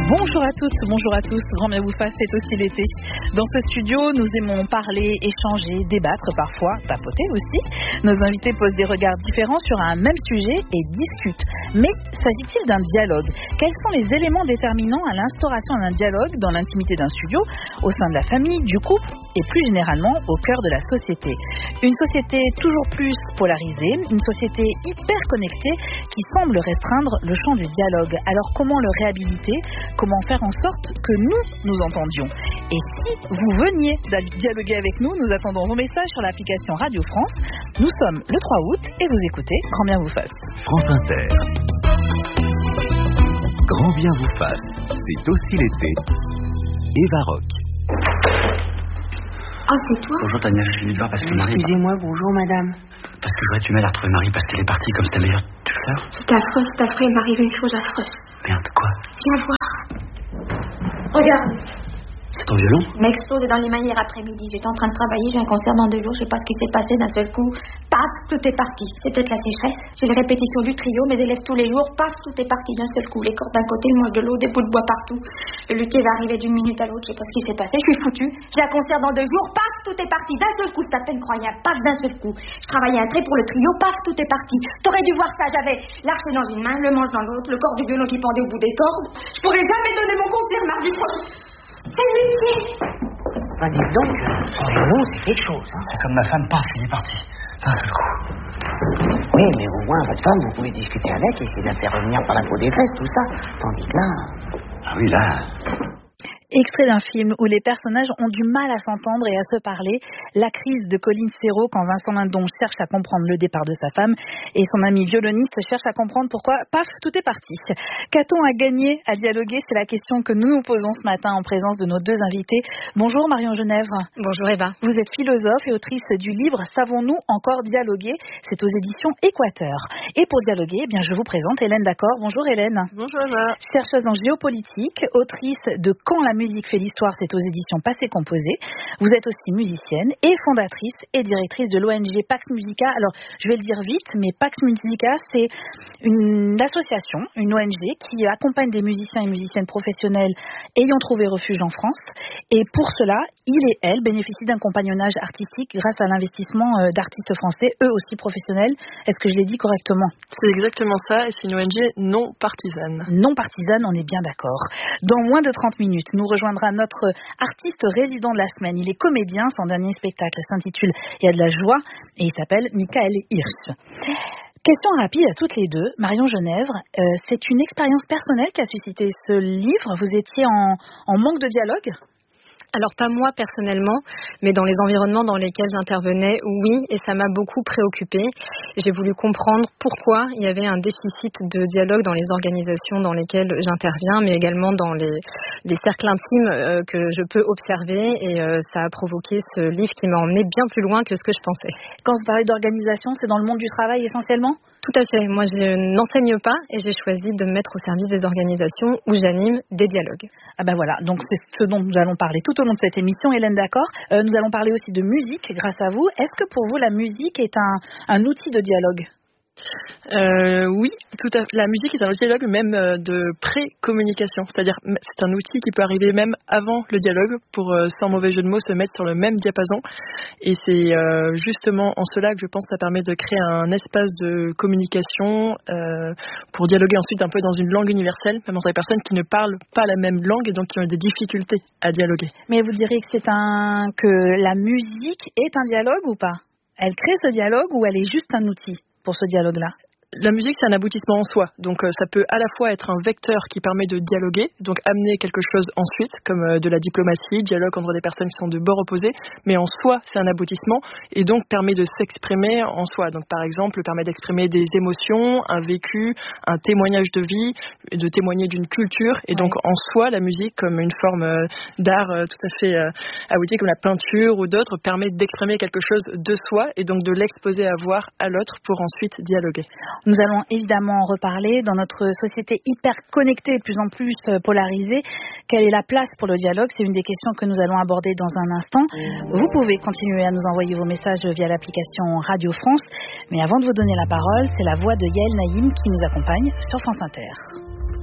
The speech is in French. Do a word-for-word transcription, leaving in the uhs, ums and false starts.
Bonjour à toutes, bonjour à tous, grand bien vous fasse, c'est aussi l'été. Dans ce studio, nous aimons parler, échanger, débattre parfois, papoter aussi. Nos invités posent des regards différents sur un même sujet et discutent. Mais s'agit-il d'un dialogue ? Quels sont les éléments déterminants à l'instauration d'un dialogue dans l'intimité d'un studio, au sein de la famille, du couple et plus généralement au cœur de la société ? Une société toujours plus polarisée, une société hyper connectée qui semble restreindre le champ du dialogue. Alors comment le réhabiliter ? Comment faire en sorte que nous nous entendions ? Et si vous veniez dialoguer avec nous, nous attendons vos messages sur l'application Radio France. Nous sommes le trois août et vous écoutez Grand bien vous fasse. France Inter. Grand bien vous fasse, c'est aussi l'été. Eva Rock. Oh, c'est toi ? Bonjour Tania, je suis venu te voir parce que Marie... Excusez-moi, bonjour madame. Parce que j'aurais du mal à retrouver Marie parce qu'elle est partie comme ta meilleure tuteur. C'est affreux, c'est affreux, il m'arrive une chose affreuse. Merde, quoi ? Viens voir. Regarde. C'est ton violon ? M'explose dans les mains hier après-midi. J'étais en train de travailler, j'ai un concert dans deux jours, je sais pas ce qui s'est passé d'un seul coup. Paf, tout est parti. C'est peut-être la sécheresse. J'ai les répétitions du trio, mes élèves tous les jours. Paf, tout est parti d'un seul coup. Les cordes d'un côté, le manche de l'autre, des bouts de bois partout. Le luthier va arriver d'une minute à l'autre, je sais pas ce qui s'est passé, je suis foutue. J'ai un concert dans deux jours, paf, tout est parti d'un seul coup. C'est à peine croyable, paf, d'un seul coup. Je travaillais un trait pour le trio, paf, tout est parti. T'aurais dû voir ça, j'avais l'arche dans une main, le manche dans l'autre, le corps du violon qui pendait au bout des cordes. Je pourrais jamais donner mon concert mardi prochain. C'est le luthier. Ben dites donc, son violon, c'est quelque chose. Hein. C'est comme ma femme, paf, il est parti. D'un seul coup. Oui, mais au moins, votre femme, vous pouvez discuter avec, essayer de la faire revenir par la peau des fesses, tout ça. Tandis que là... Ah oui, là... Extrait d'un film où les personnages ont du mal à s'entendre et à se parler. La crise de Colline Serrault quand Vincent Lindon cherche à comprendre le départ de sa femme et son ami violoniste cherche à comprendre pourquoi, paf, tout est parti. Qu'a-t-on à gagner à dialoguer ? C'est la question que nous nous posons ce matin en présence de nos deux invités. Bonjour Marion Genèvre. Bonjour Eva. Vous êtes philosophe et autrice du livre « Savons-nous encore dialoguer ?» C'est aux éditions Équateur. Et pour dialoguer, eh bien, je vous présente Hélène D'accord. Bonjour Hélène. Bonjour Eva. Chercheuse en géopolitique, autrice de « Quand la musique fait l'histoire », c'est aux éditions Passé Composé. Vous êtes aussi musicienne et fondatrice et directrice de l'O N G Pax Musica. Alors, je vais le dire vite, mais Pax Musica, c'est une association, une O N G qui accompagne des musiciens et musiciennes professionnels ayant trouvé refuge en France. Et pour cela, il et elle bénéficient d'un compagnonnage artistique grâce à l'investissement d'artistes français, eux aussi professionnels. Est-ce que je l'ai dit correctement ? C'est exactement ça, et c'est une O N G non partisane. Non partisane, on est bien d'accord. Dans moins de trente minutes, nous rejoindra notre artiste résident de la semaine. Il est comédien, son dernier spectacle s'intitule « Il y a de la joie » et il s'appelle Michael Hirsch. Question rapide à toutes les deux. Marion Genèvre, euh, c'est une expérience personnelle qui a suscité ce livre. Vous étiez en, en manque de dialogue ? Alors pas moi personnellement, mais dans les environnements dans lesquels j'intervenais, oui, et ça m'a beaucoup préoccupée. J'ai voulu comprendre pourquoi il y avait un déficit de dialogue dans les organisations dans lesquelles j'interviens, mais également dans les, les cercles intimes euh, que je peux observer, et euh, ça a provoqué ce livre qui m'a emmené bien plus loin que ce que je pensais. Quand vous parlez d'organisation, c'est dans le monde du travail essentiellement ? Tout à fait. Moi, je n'enseigne pas et j'ai choisi de me mettre au service des organisations où j'anime des dialogues. Ah ben voilà, donc c'est ce dont nous allons parler tout au long de cette émission, Hélène D'accord. Euh, nous allons parler aussi de musique grâce à vous. Est-ce que pour vous, la musique est un, un outil de dialogue ? Euh, oui, tout à fait. La musique est un dialogue même euh, de pré-communication, c'est-à-dire c'est un outil qui peut arriver même avant le dialogue pour, euh, sans mauvais jeu de mots, se mettre sur le même diapason. Et c'est euh, justement en cela que je pense que ça permet de créer un espace de communication euh, pour dialoguer ensuite un peu dans une langue universelle, même entre des personnes qui ne parlent pas la même langue et donc qui ont des difficultés à dialoguer. Mais vous diriez que c'est un que la musique est un dialogue ou pas ? Elle crée ce dialogue ou elle est juste un outil pour ce dialogue-là ? La musique, c'est un aboutissement en soi. Donc, euh, ça peut à la fois être un vecteur qui permet de dialoguer, donc amener quelque chose ensuite, comme euh, de la diplomatie, dialogue entre des personnes qui sont de bords opposés. Mais en soi, c'est un aboutissement et donc permet de s'exprimer en soi. Donc, par exemple, permet d'exprimer des émotions, un vécu, un témoignage de vie, de témoigner d'une culture. Et donc, en soi, la musique, comme une forme euh, d'art euh, tout à fait euh, abouti, comme la peinture ou d'autres, permet d'exprimer quelque chose de soi et donc de l'exposer à voir à l'autre pour ensuite dialoguer. Nous allons évidemment en reparler dans notre société hyper connectée, de plus en plus polarisée. Quelle est la place pour le dialogue ? C'est une des questions que nous allons aborder dans un instant. Vous pouvez continuer à nous envoyer vos messages via l'application Radio France. Mais avant de vous donner la parole, c'est la voix de Yael Naïm qui nous accompagne sur France Inter.